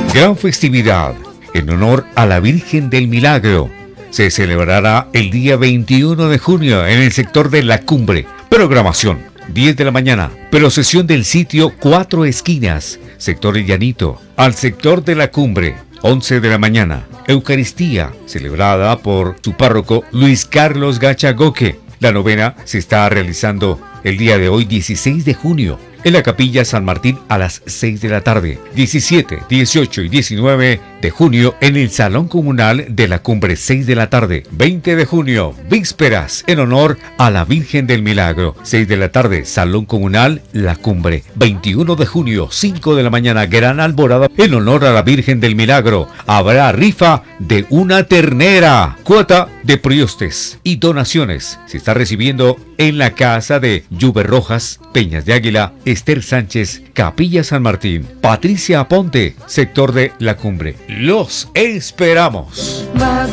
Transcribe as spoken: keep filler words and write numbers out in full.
Gran festividad en honor a la Virgen del Milagro. Se celebrará el día veintiuno de junio en el sector de La Cumbre. Programación, diez de la mañana. Procesión del sitio Cuatro Esquinas, sector El Llanito, al sector de La Cumbre, once de la mañana. Eucaristía, celebrada por su párroco Luis Carlos Gachagoque. La novena se está realizando el día de hoy, dieciséis de junio, en la Capilla San Martín a las seis de la tarde. diecisiete, dieciocho y diecinueve de junio en el Salón Comunal de La Cumbre, seis de la tarde. veinte de junio, vísperas en honor a la Virgen del Milagro, seis de la tarde, Salón Comunal La Cumbre. veintiuno de junio, cinco de la mañana, gran alborada en honor a la Virgen del Milagro. Habrá rifa de una ternera, cuota de priostes y donaciones. Se está recibiendo en la casa de Lluve Rojas, Peñas de Águila, Esther Sánchez, Capilla San Martín, Patricia Aponte, sector de La Cumbre. Los esperamos.